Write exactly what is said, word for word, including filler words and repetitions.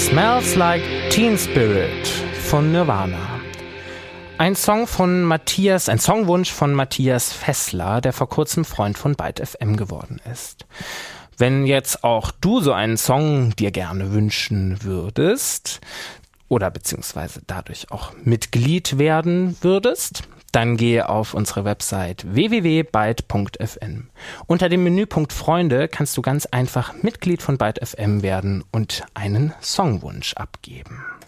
Smells Like Teen Spirit von Nirvana. Ein Song von Matthias, ein Songwunsch von Matthias Fessler, der vor kurzem Freund von Byte F M geworden ist. Wenn jetzt auch du so einen Song dir gerne wünschen würdest oder beziehungsweise dadurch auch Mitglied werden würdest, dann gehe auf unsere Website w w w punkt byte punkt f m. Unter dem Menüpunkt Freunde kannst du ganz einfach Mitglied von Byte F M werden und einen Songwunsch abgeben.